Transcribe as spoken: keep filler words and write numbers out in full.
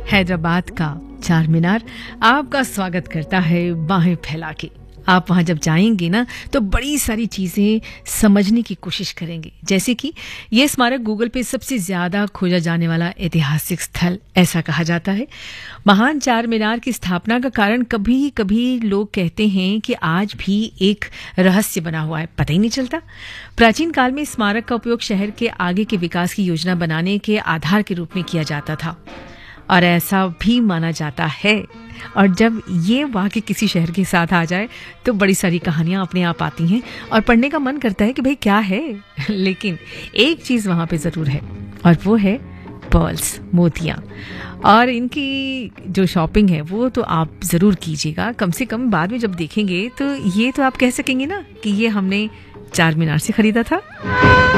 हैदराबाद का चार मीनार आपका स्वागत करता है बाहें फैला के। आप वहां जब जाएंगे ना तो बड़ी सारी चीजें समझने की कोशिश करेंगे, जैसे कि यह स्मारक गूगल पे सबसे ज्यादा खोजा जाने वाला ऐतिहासिक स्थल ऐसा कहा जाता है। महान चार मीनार की स्थापना का कारण कभी कभी लोग कहते हैं कि आज भी एक रहस्य बना हुआ है, पता ही नहीं चलता। प्राचीन काल में स्मारक का उपयोग शहर के आगे के विकास की योजना बनाने के आधार के रूप में किया जाता था और ऐसा भी माना जाता है। और जब ये वाकई किसी शहर के साथ आ जाए तो बड़ी सारी कहानियां अपने आप आती हैं और पढ़ने का मन करता है कि भाई क्या है। लेकिन एक चीज वहां पे जरूर है और वो है पर्ल्स, मोतियां। और इनकी जो शॉपिंग है वो तो आप जरूर कीजिएगा, कम से कम बाद में जब देखेंगे तो ये तो आप कह सकेंगे ना कि ये हमने चार मीनार से खरीदा था।